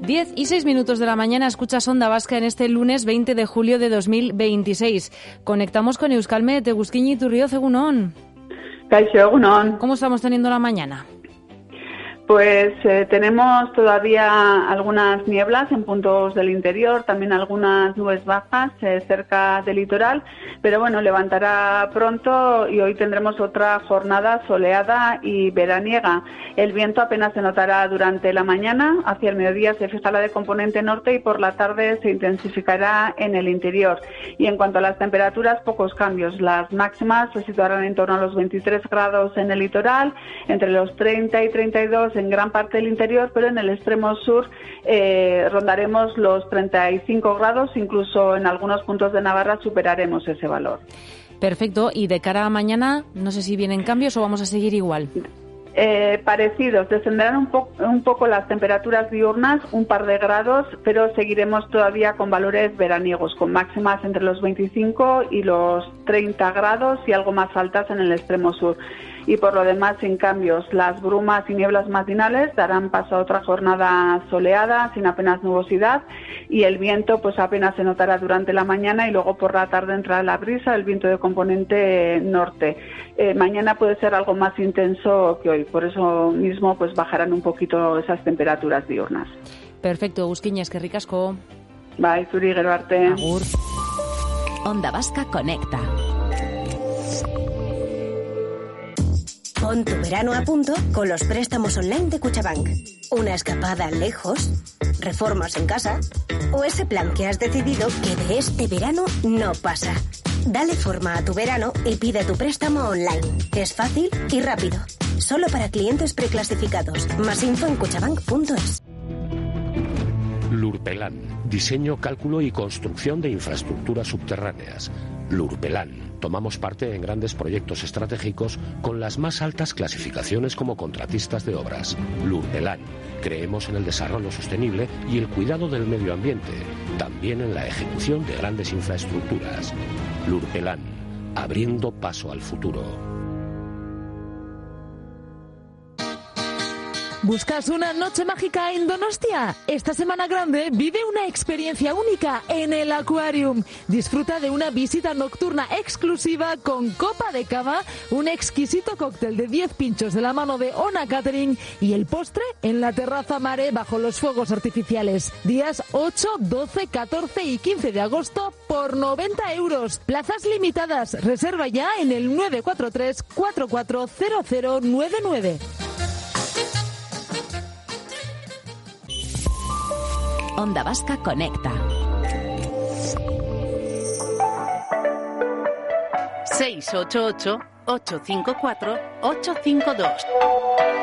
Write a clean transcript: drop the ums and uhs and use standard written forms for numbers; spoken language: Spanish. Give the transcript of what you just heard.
10:06 de la mañana, escuchas Onda Vasca en este lunes 20 de julio de 2026. Conectamos con Euskalmet, Eguzkiñi Iturrioz, egunon. Kaixo, egunon. ¿Cómo estamos teniendo la mañana? Pues tenemos todavía algunas nieblas en puntos del interior, también algunas nubes bajas cerca del litoral, pero bueno, levantará pronto y hoy tendremos otra jornada soleada y veraniega. El viento apenas se notará durante la mañana, hacia el mediodía se fijará de componente norte y por la tarde se intensificará en el interior. Y en cuanto a las temperaturas, pocos cambios. Las máximas se situarán en torno a los 23 grados en el litoral, entre los 30 y 32 en gran parte del interior, pero en el extremo sur rondaremos los 35 grados, incluso en algunos puntos de Navarra superaremos ese valor. Perfecto, y de cara a mañana, no sé si vienen cambios o vamos a seguir igual. Parecidos, descenderán un poco las temperaturas diurnas, un par de grados, pero seguiremos todavía con valores veraniegos, con máximas entre los 25 y los 30 grados y algo más altas en el extremo sur. Y por lo demás, sin cambios, las brumas y nieblas matinales darán paso a otra jornada soleada, sin apenas nubosidad, y el viento pues apenas se notará durante la mañana y luego por la tarde entrará la brisa, el viento de componente norte. Mañana puede ser algo más intenso que hoy, por eso mismo pues bajarán un poquito esas temperaturas diurnas. Perfecto, Eguzkiñi, eskerrik asko. Bai, zuri, gero arte. Agur. Onda Vasca conecta. Pon tu verano a punto con los préstamos online de Kutxabank. Una escapada lejos, reformas en casa o ese plan que has decidido que de este verano no pasa. Dale forma a tu verano y pide tu préstamo online. Es fácil y rápido. Solo para clientes preclasificados. Más info en kutxabank.es. Lurpelan. Diseño, cálculo y construcción de infraestructuras subterráneas. Lurpelan. Tomamos parte en grandes proyectos estratégicos con las más altas clasificaciones como contratistas de obras. Lurpelan. Creemos en el desarrollo sostenible y el cuidado del medio ambiente, también en la ejecución de grandes infraestructuras. Lurpelan. Abriendo paso al futuro. ¿Buscas una noche mágica en Donostia? Esta semana grande vive una experiencia única en el Aquarium. Disfruta de una visita nocturna exclusiva con copa de cava, un exquisito cóctel de 10 pinchos de la mano de Ona Catering y el postre en la terraza Mare bajo los fuegos artificiales. Días 8, 12, 14 y 15 de agosto por 90 euros. Plazas limitadas. Reserva ya en el 943 440099. Onda Vasca conecta. 688-854-852.